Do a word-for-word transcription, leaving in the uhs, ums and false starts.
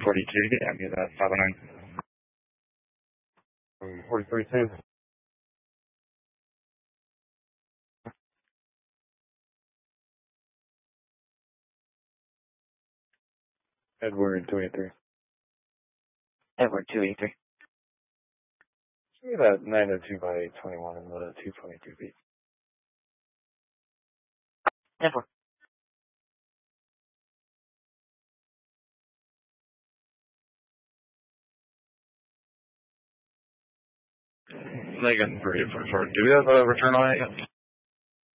forty-two, get down to that five oh nine. forty-three two. Edward two eighty-three. Edward two eighty-three. Give me that nine oh two by eight twenty-one and the two twenty-two feet. Edward. Megan, three forty-four. Do we have a return on it yet?